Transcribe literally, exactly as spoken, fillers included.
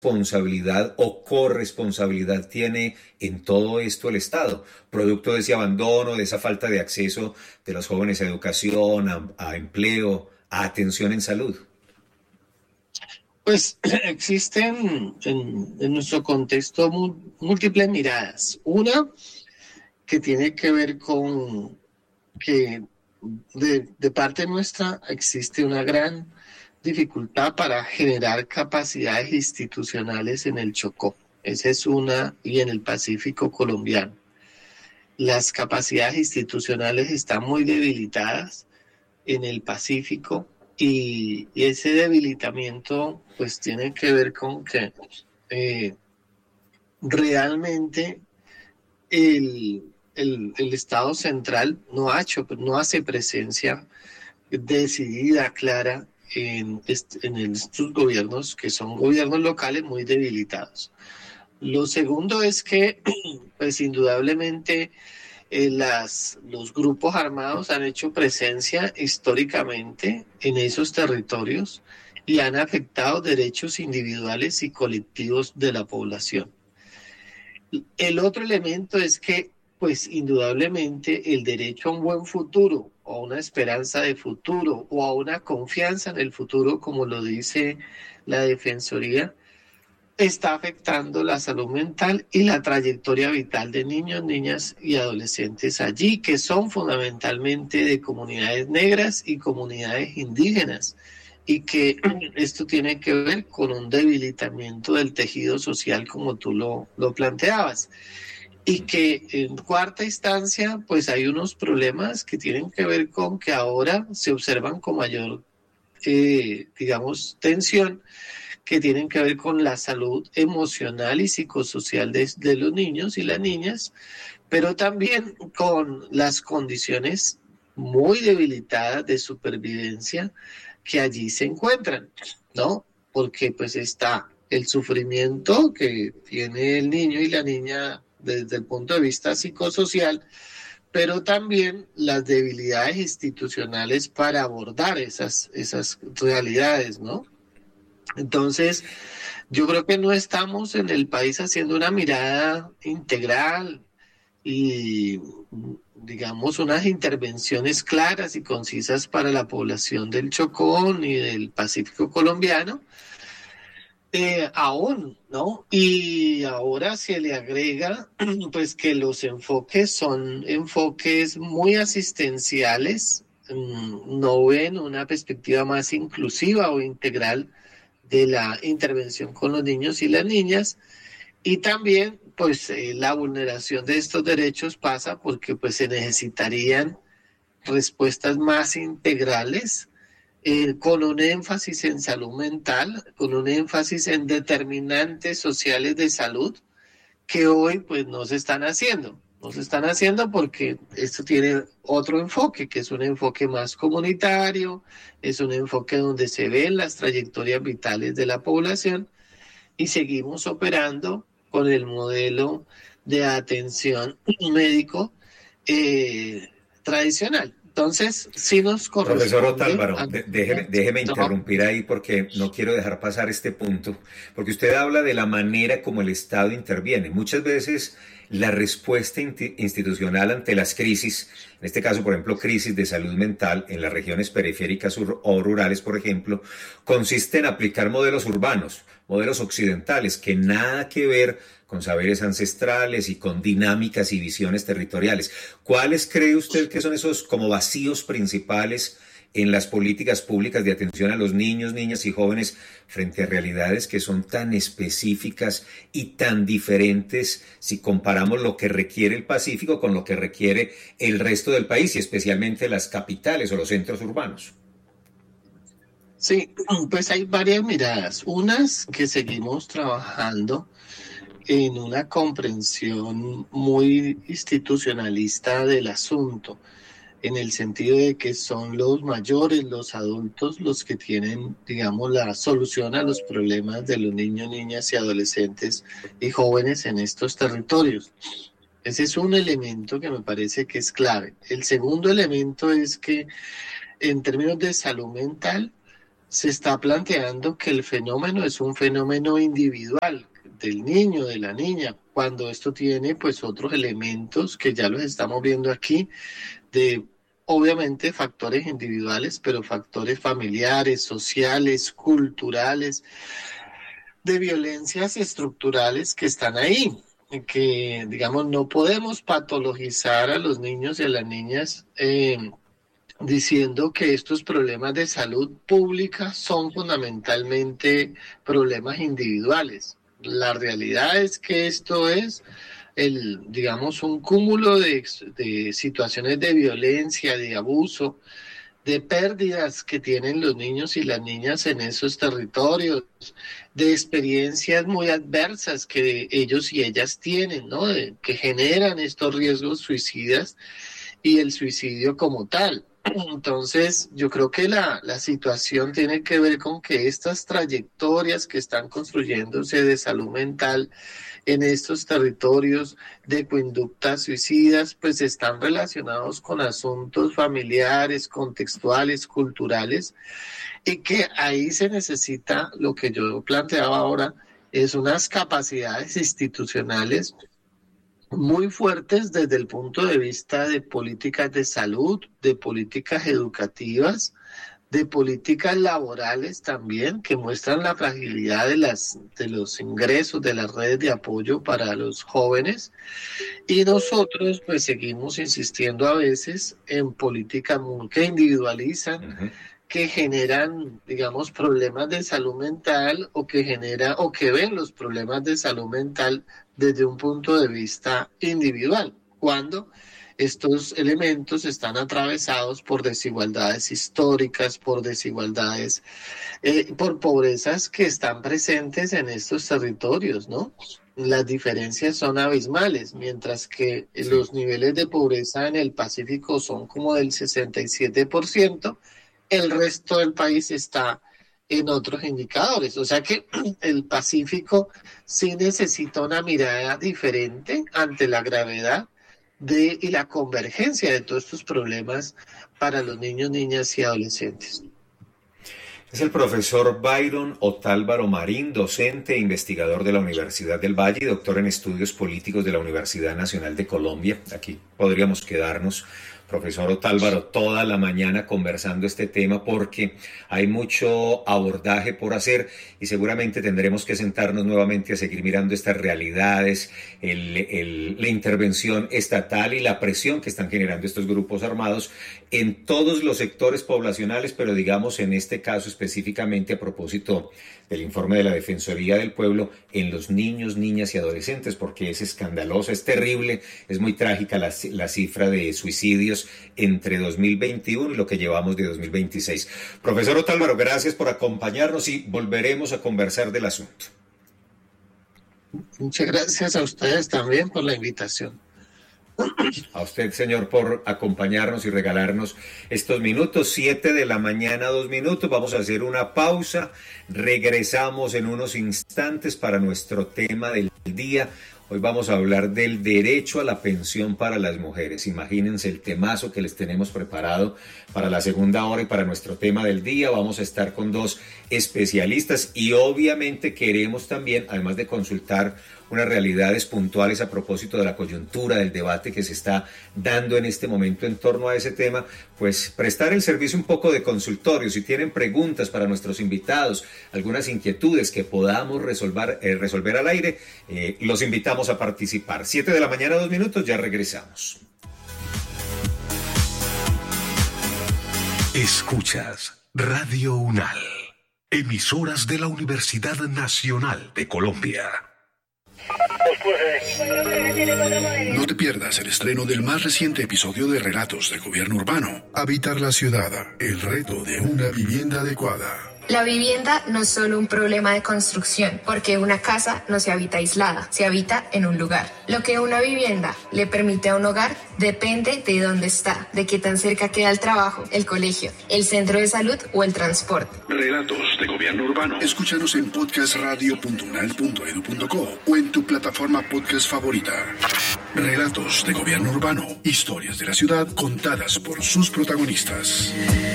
responsabilidad o corresponsabilidad tiene en todo esto el Estado, producto de ese abandono, de esa falta de acceso de los jóvenes a educación, a, a empleo, a atención en salud? Pues existen en, en nuestro contexto múltiples miradas. Una que tiene que ver con que de, de parte nuestra existe una gran dificultad para generar capacidades institucionales en el Chocó. Esa es una, y en el Pacífico colombiano. Las capacidades institucionales están muy debilitadas en el Pacífico y, y ese debilitamiento pues tiene que ver con que eh, realmente el, el, el Estado central no ha hecho, no hace presencia decidida, clara, en, en estos gobiernos que son gobiernos locales muy debilitados. Lo segundo es que, pues indudablemente, eh, las, los grupos armados han hecho presencia históricamente en esos territorios y han afectado derechos individuales y colectivos de la población. El otro elemento es que, pues indudablemente, el derecho a un buen futuro, o a una esperanza de futuro, o a una confianza en el futuro, como lo dice la Defensoría, está afectando la salud mental y la trayectoria vital de niños, niñas y adolescentes allí, que son fundamentalmente de comunidades negras y comunidades indígenas, y que esto tiene que ver con un debilitamiento del tejido social, como tú lo, lo planteabas. Y que en cuarta instancia, pues hay unos problemas que tienen que ver con que ahora se observan con mayor, eh, digamos, tensión, que tienen que ver con la salud emocional y psicosocial de, de los niños y las niñas, pero también con las condiciones muy debilitadas de supervivencia que allí se encuentran, ¿no? Porque pues está el sufrimiento que tiene el niño y la niña desde el punto de vista psicosocial, pero también las debilidades institucionales para abordar esas, esas realidades, ¿no? Entonces, yo creo que no estamos en el país haciendo una mirada integral y, digamos, unas intervenciones claras y concisas para la población del Chocó y del Pacífico colombiano, eh, aún, ¿no? Y ahora se le agrega, pues, que los enfoques son enfoques muy asistenciales, no ven una perspectiva más inclusiva o integral de la intervención con los niños y las niñas, y también pues eh, la vulneración de estos derechos pasa porque pues se necesitarían respuestas más integrales, eh, con un énfasis en salud mental, con un énfasis en determinantes sociales de salud que hoy pues no se están haciendo. No se están haciendo porque esto tiene otro enfoque, que es un enfoque más comunitario, es un enfoque donde se ven las trayectorias vitales de la población y seguimos operando con el modelo de atención médico eh, tradicional. Entonces, sí nos corresponde... Profesor Otálvaro, de, déjeme, déjeme interrumpir ahí porque no quiero dejar pasar este punto, porque usted habla de la manera como el Estado interviene. Muchas veces la respuesta institucional ante las crisis, en este caso, por ejemplo, crisis de salud mental en las regiones periféricas o rurales, por ejemplo, consiste en aplicar modelos urbanos, modelos occidentales, que nada que ver con saberes ancestrales y con dinámicas y visiones territoriales. ¿Cuáles cree usted que son esos como vacíos principales en las políticas públicas de atención a los niños, niñas y jóvenes frente a realidades que son tan específicas y tan diferentes si comparamos lo que requiere el Pacífico con lo que requiere el resto del país y especialmente las capitales o los centros urbanos? Sí, pues hay varias miradas. Unas que seguimos trabajando en una comprensión muy institucionalista del asunto, en el sentido de que son los mayores, los adultos, los que tienen, digamos, la solución a los problemas de los niños, niñas y adolescentes y jóvenes en estos territorios. Ese es un elemento que me parece que es clave. El segundo elemento es que, en términos de salud mental, se está planteando que el fenómeno es un fenómeno individual del niño, de la niña, cuando esto tiene pues otros elementos que ya los estamos viendo aquí, de obviamente factores individuales, pero factores familiares, sociales, culturales, de violencias estructurales que están ahí, que digamos no podemos patologizar a los niños y a las niñas eh, diciendo que estos problemas de salud pública son fundamentalmente problemas individuales. La realidad es que esto es el, digamos, un cúmulo de, de situaciones de violencia, de abuso, de pérdidas que tienen los niños y las niñas en esos territorios, de experiencias muy adversas que ellos y ellas tienen, ¿no? De, que generan estos riesgos suicidas y el suicidio como tal. Entonces, yo creo que la, la situación tiene que ver con que estas trayectorias que están construyéndose de salud mental en estos territorios de conductas suicidas, pues están relacionados con asuntos familiares, contextuales, culturales, y que ahí se necesita, lo que yo planteaba ahora, es unas capacidades institucionales muy fuertes desde el punto de vista de políticas de salud, de políticas educativas, de políticas laborales también, que muestran la fragilidad de, las, de los ingresos de las redes de apoyo para los jóvenes. Y nosotros pues seguimos insistiendo a veces en políticas que individualizan, uh-huh. que generan, digamos, problemas de salud mental o que genera o que ven los problemas de salud mental desde un punto de vista individual, cuando estos elementos están atravesados por desigualdades históricas, por desigualdades, eh, por pobrezas que están presentes en estos territorios, ¿no? Las diferencias son abismales, mientras que sí. los niveles de pobreza en el Pacífico son como del sesenta y siete por ciento, el resto del país está en otros indicadores. O sea que el Pacífico sí necesita una mirada diferente ante la gravedad de y la convergencia de todos estos problemas para los niños, niñas y adolescentes. Es el profesor Byron Otálvaro Marín, docente e investigador de la Universidad del Valle y doctor en estudios políticos de la Universidad Nacional de Colombia. Aquí podríamos quedarnos, profesor Otálvaro, toda la mañana conversando este tema porque hay mucho abordaje por hacer y seguramente tendremos que sentarnos nuevamente a seguir mirando estas realidades, el, el, la intervención estatal y la presión que están generando estos grupos armados en todos los sectores poblacionales, pero digamos en este caso específicamente a propósito del informe de la Defensoría del Pueblo, en los niños, niñas y adolescentes, porque es escandalosa, es terrible, es muy trágica la, la cifra de suicidios entre dos mil veintiuno y lo que llevamos de dos mil veintiséis. Profesor Otálvaro, gracias por acompañarnos y volveremos a conversar del asunto. Muchas gracias a ustedes también por la invitación. A usted, señor, por acompañarnos y regalarnos estos minutos. Siete de la mañana, dos minutos. Vamos a hacer una pausa. Regresamos en unos instantes para nuestro tema del día. Hoy vamos a hablar del derecho a la pensión para las mujeres. Imagínense el temazo que les tenemos preparado para la segunda hora y para nuestro tema del día. Vamos a estar con dos especialistas y obviamente queremos también, además de consultar unas realidades puntuales a propósito de la coyuntura, del debate que se está dando en este momento en torno a ese tema, pues prestar el servicio un poco de consultorio. Si tienen preguntas para nuestros invitados, algunas inquietudes que podamos resolver, eh, resolver al aire, eh, los invitamos a participar. Siete de la mañana, dos minutos, ya regresamos. Escuchas Radio UNAL, emisoras de la Universidad Nacional de Colombia. No te pierdas el estreno del más reciente episodio de Relatos de Gobierno Urbano. Habitar la ciudad, el reto de una vivienda adecuada. La vivienda no es solo un problema de construcción, porque una casa no se habita aislada, se habita en un lugar. Lo que una vivienda le permite a un hogar depende de dónde está, de qué tan cerca queda el trabajo, el colegio, el centro de salud o el transporte. Relatos de Gobierno Urbano. Escúchanos en podcast radio punto unal punto edu punto co o en tu plataforma podcast favorita. Relatos de Gobierno Urbano. Historias de la ciudad contadas por sus protagonistas.